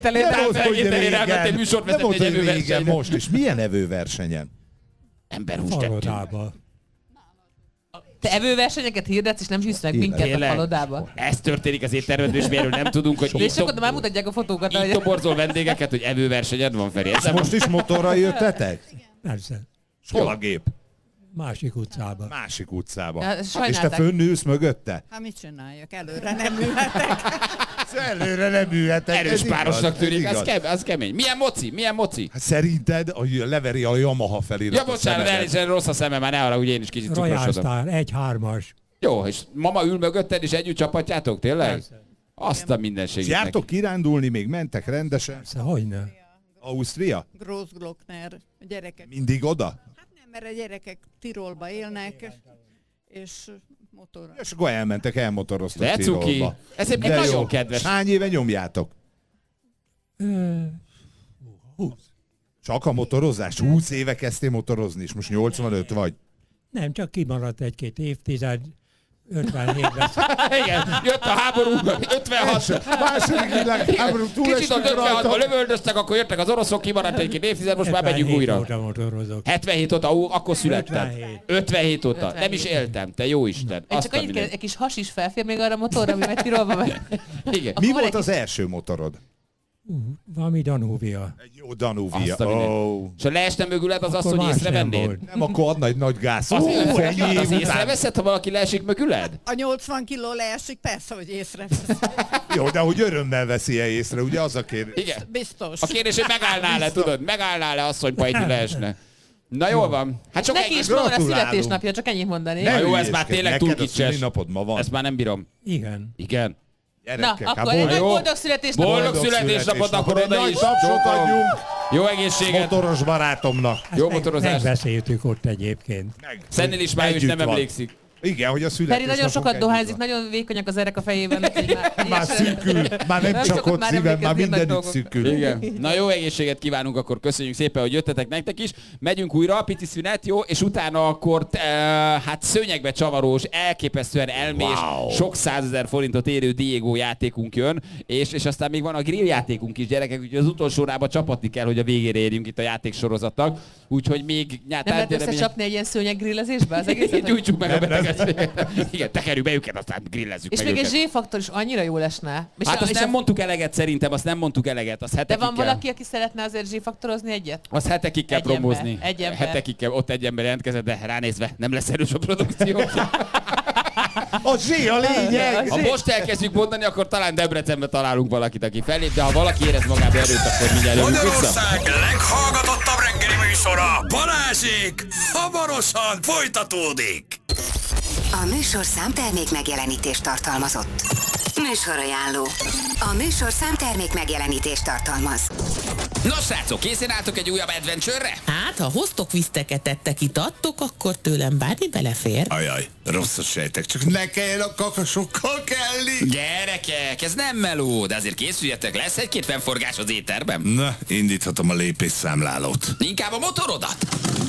Nem volt, hogy régen, most is. Milyen evőversenyen? Emberhús tettünk. Te evőversenyeket hirdetsz, és nem hisznek minket a palodába. Ez történik az étteremben, és miről nem tudunk, hogy és akkor már mutatják a fotókat. Így toborzol vendégeket, hogy evőversenyed van, Feri. Most is motorral jöttetek? Persze. Hol a gép? Másik utcába. Másik utcába. Ja, és te fönnülsz mögötte? Hát mit csináljak? Előre nem ülhetek. Előre nem ülhetek. Erős párosnak tűnik, az kemény. Milyen moci? Hát szerinted leveri a Yamaha felirat? Ja, bocsánat, elnézést, rossz a szemem, már ne arra, úgy én is kicsit cukrosodom. Royal Star, 1-3-as. Jó, és mama ül mögötted, és együtt csapatjátok, tényleg? Persze. Azt a mindenségét. Jártok kirándulni, még mentek rendesen? Persze, hogyne. Ausztria? Großglockner, a gyerekek. Mindig oda? Hát nem, mert a gyerekek Tirolba élnek, és motorral. És akkor elmotoroztok De cuki. Tirolba. Ez egy nagyon kedves. Hány éve nyomjátok? 20. Csak a motorozás? 20 éve kezdtél motorozni, és most 85 vagy? Nem, csak kimaradt 1-2 évtized. 57-ben. Igen, jött a háború, 56. Második világháború Kicsit a 56-ban lövöldöztek, akkor jöttek az oroszok, kimaradt egy-két évtized, most már megyünk újra. 77 óta, akkor születtem. 57 óta. Nem is éltem, te jó Isten. Én csak annyit egy kis has is felfér még arra a motorra, ami megy Tirolba meg. Igen. Mi volt az első motorod? Valami Danuvia. Egy jó Danuvia. És ha leesne mögüled, az azt, hogy észrevennéd? Nem, akkor ad nagy gáz. Az észreveszed, ha valaki leesik mögüled? A 80 kiló leesik, persze, hogy észrevesz. Jó, de hogy örömmel veszi-e észre, ugye az a kérdés? Igen. Biztos. A kérdés, hogy megállnál-e, tudod? Megállnál-e asszonypa, hogy leesne? Na jól van. Hát csak neki is ma van a születésnapja, csak ennyit mondani. Na jó, ez már tényleg túl kicses. Ma van. Ezt már nem bírom. Igen. Igen. Na, akkor egy boldog születésnapot. Boldog születésnapot, akkor oda is. Jó egészséget. Motoros barátomnak. Jó motorozás. Megbeszéltük ott egyébként. Szennél is már is nem emlékszik. Igen, hogy a születésnapok. Feri nagyon sokat dohányzik, nagyon vékonyak az erek a fejében. Már szűkül, már nem csak ott szívem, már mindenütt szűkül. Igen. Na jó egészséget kívánunk, akkor köszönjük szépen, hogy jöttetek nektek is. Megyünk újra, pici szünet, jó? És utána akkor hát szőnyegbe csavarós, elképesztően elmés, sok 100 000 forintot érő Diego játékunk jön, és aztán még van a grill játékunk is, gyerekek, úgyhogy az utolsó órába csapatni kell, hogy a végére érjünk itt a játéksorozatnak. Úgyhogy még nem lehet összecsapni egy ilyen szőnyeggrillezésbe az egészet? Gyújtsuk meg a beteget. Igen, tekerjük be őket, aztán grillezzük és meg még őket. egy Z-faktor is annyira jól esne. Hát azt nem mondtuk eleget szerintem, azt nem mondtuk eleget. Az de van valaki, aki szeretne azért Z-faktorozni egyet? Azt hetekig kell promózni. Egy ember. Hetekig kell, ott egy ember jelentkezett, de ránézve nem lesz erős a produkció. A Z a lényeg! Ha most elkezdjük mondani, akkor talán Debrecenben találunk valakit, aki fellép, de ha valaki érez magába erőt, akkor mindjárt jövünk vissza. Magyarország leghallgatottabb reggeli műsora, Balázsék, hamarosan folytatódik. A műsor számtermék megjelenítést tartalmazott. Műsorajánló. A műsor számtermék megjelenítést tartalmaz. Nos, srácok, készen álltok egy újabb adventure-re? Hát, ha hoztok viszteketettek, itt adtok, akkor tőlem bármi belefér. Ajaj, rosszat sejtek, csak ne kelljen a kakasokkal kelni. Gyerekek, ez nem meló, de azért készüljetek, lesz egy-két fennforgás az éterben. Na, indíthatom a lépésszámlálót. Inkább a motorodat.